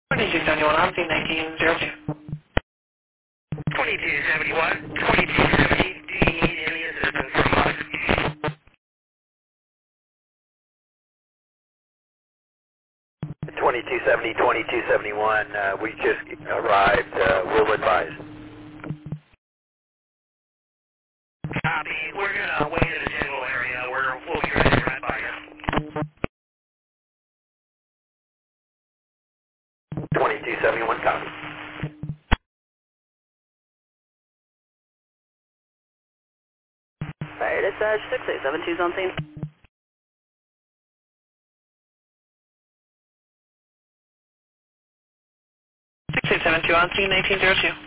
2271 on scene 1902. 2271, 2270, do you need any assistance from us? 2270, 2271, we just arrived, we'll advise. Copy, we're going to wait in the general area, we'll be ready right by you. 2271, copy. Fire dispatch 6872's on scene. 6872 on scene 1902.